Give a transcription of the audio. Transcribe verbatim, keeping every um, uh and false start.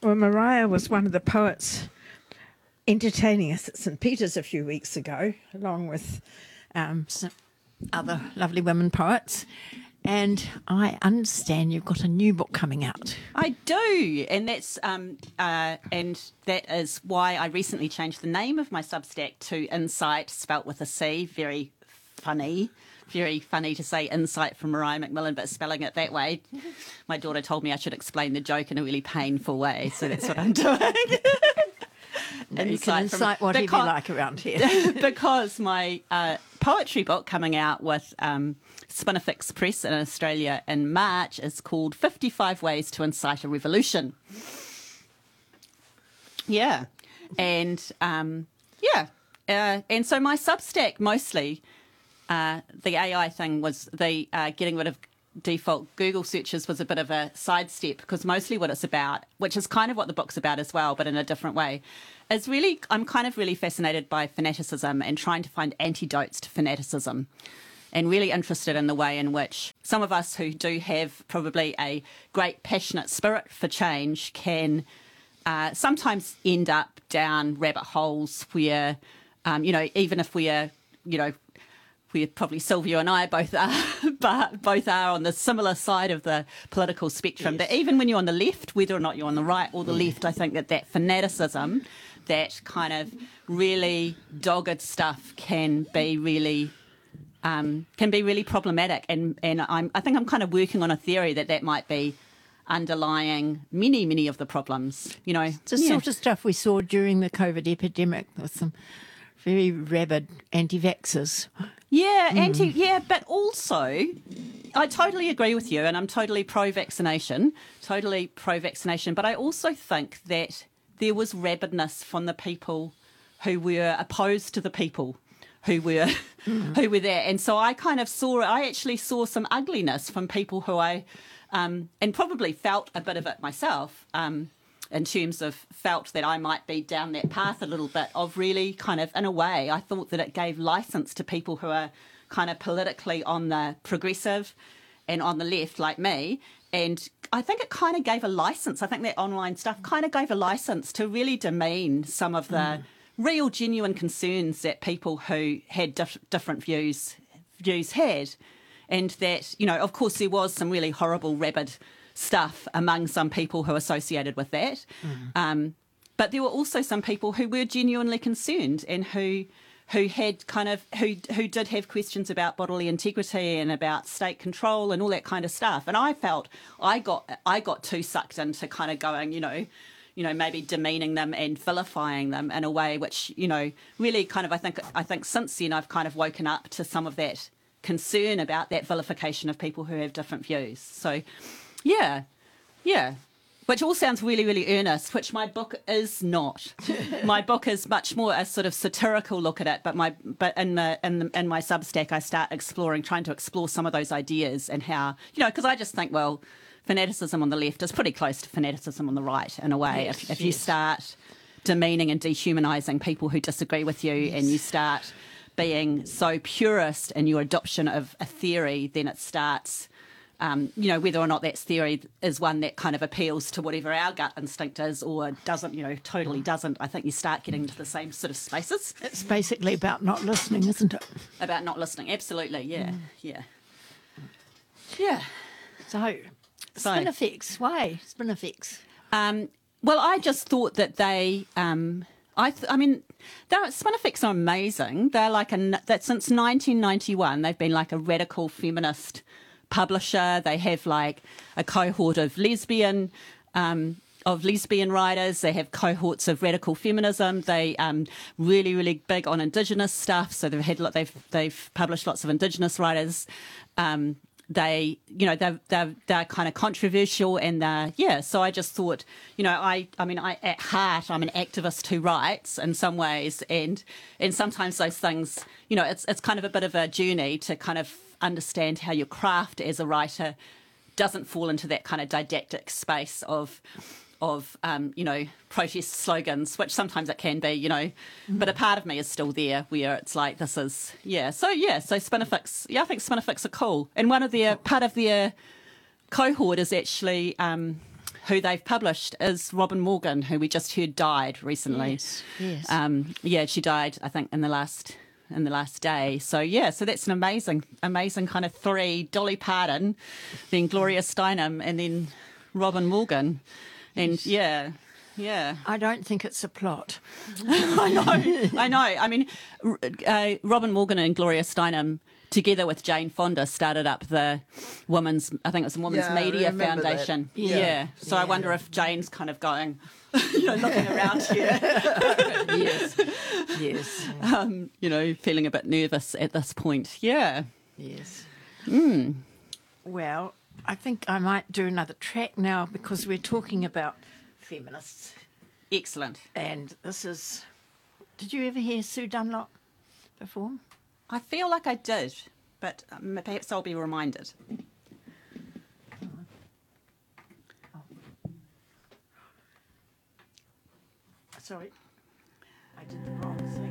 Well, Mariah was one of the poets entertaining us at St Peter's a few weeks ago, along with um, some other lovely women poets. And I understand you've got a new book coming out. I do, and that's um, uh, and that is why I recently changed the name of my Substack to Insight, spelt with a C. Very funny, very funny to say Insight from Mariah McMillan, but spelling it that way. My daughter told me I should explain the joke in a really painful way, so that's what I'm doing. No, you can incite from, whatever because, you like around here. because my uh, poetry book coming out with um, Spinifex Press in Australia in March is called fifty-five Ways to Incite a Revolution. Yeah. And, um, yeah. Uh, and so my Substack mostly, uh, the A I thing was the uh, getting rid of default Google searches was a bit of a sidestep, because mostly what it's about, which is kind of what the book's about as well, but in a different way, is really, I'm kind of really fascinated by fanaticism and trying to find antidotes to fanaticism, and really interested in the way in which some of us who do have probably a great passionate spirit for change can uh, sometimes end up down rabbit holes where, um, you know, even if we are, you know, we probably Sylvia and I both are, but both are on the similar side of the political spectrum. Yes. That even when you're on the left, whether or not you're on the right or the left, I think that that fanaticism, that kind of really dogged stuff, can be really um, can be really problematic. And and I'm I think I'm kind of working on a theory that that might be underlying many many of the problems. You know, It's the yeah. sort of stuff we saw during the COVID epidemic with some very rabid anti-vaxxers. Yeah, anti. Yeah, but also, I totally agree with you, and I'm totally pro-vaccination, totally pro-vaccination. But I also think that there was rabidness from the people who were opposed to the people who were mm. who were there, and so I kind of saw. I actually saw some ugliness from people who I, um, and probably felt a bit of it myself. Um, in terms of felt that I might be down that path a little bit of really kind of, in a way, I thought that it gave license to people who are kind of politically on the progressive and on the left like me. And I think it kind of gave a license. I think that online stuff kind of gave a license to really demean some of the mm. real genuine concerns that people who had dif- different views views had. And that, you know, of course there was some really horrible, rabid stuff among some people who are associated with that. Mm. Um, but there were also some people who were genuinely concerned and who who had kind of who who did have questions about bodily integrity and about state control and all that kind of stuff. And I felt I got I got too sucked into kind of going, you know, you know, maybe demeaning them and vilifying them in a way which, you know, really kind of I think I think since then I've kind of woken up to some of that concern about that vilification of people who have different views. So Yeah, yeah, which all sounds really, really earnest, which my book is not. My book is much more a sort of satirical look at it, but my but in the in the, in my Substack I start exploring, trying to explore some of those ideas and how, you know, because I just think, well, fanaticism on the left is pretty close to fanaticism on the right in a way. Yes, if if yes. you start demeaning and dehumanising people who disagree with you, yes. and you start being so purist in your adoption of a theory, then it starts. Um, you know, whether or not that theory is one that kind of appeals to whatever our gut instinct is or doesn't, you know, totally doesn't, I think you start getting into the same sort of spaces. It's basically about not listening, isn't it? About not listening, absolutely, yeah, mm. yeah. Yeah. So, so Spinifex, why Spinifex? Um, well, I just thought that they... Um, I, th- I mean, Spinifex are amazing. They're like a... That since nineteen ninety-one, they've been like a radical feminist publisher. They have like a cohort of lesbian um, of lesbian writers. They have cohorts of radical feminism. They um really really big on Indigenous stuff. So they've had they've they've published lots of Indigenous writers. Um, they you know they're they're, they're kind of controversial and they're, yeah. So I just thought, you know, I I mean I at heart I'm an activist who writes in some ways, and and sometimes those things, you know, it's it's kind of a bit of a journey to kind of understand how your craft as a writer doesn't fall into that kind of didactic space of of um, you know, protest slogans, which sometimes it can be, you know, mm-hmm. but a part of me is still there where it's like this is yeah so yeah so Spinifex, yeah I think Spinifex are cool, and one of their part of their cohort is actually um, who they've published is Robin Morgan, who we just heard died recently. Yes, yes. Um, yeah, she died, I think, in the last in the last day. So yeah, so that's an amazing, amazing kind of three: Dolly Parton, then Gloria Steinem, and then Robin Morgan. And Yes. yeah, yeah. I don't think it's a plot. I know, I know. I mean, r- uh, Robin Morgan and Gloria Steinem, together with Jane Fonda, started up the women's, I think it was the Women's Yeah, I Media remember that. Foundation. Yeah. Yeah. So I Yeah. wonder if Jane's kind of going, you know, looking around here, Yes, yes, um, you know, feeling a bit nervous at this point. Yeah. yes. Mm. Well, I think I might do another track now because we're talking about feminists. Excellent. And this is. Did you ever hear Sue Dunlop perform? I feel like I did, but um, perhaps I'll be reminded. Sorry, I did the wrong thing.